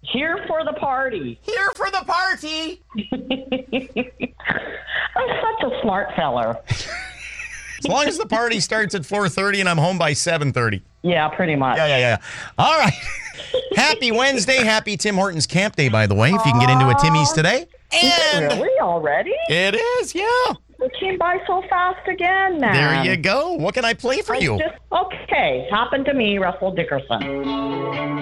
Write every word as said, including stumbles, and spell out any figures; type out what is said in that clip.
Here for the party. Here for the party. I'm such a smart feller. As long as the party starts at four thirty and I'm home by seven thirty. Yeah, pretty much. Yeah, yeah, yeah. All right. Happy Wednesday. Happy Tim Hortons Camp Day, by the way, if you can get into a Timmy's today. And really? Already? It is, yeah. It came by so fast again, man. There you go. What can I play for I you? Just, okay. Happened to me, Russell Dickerson.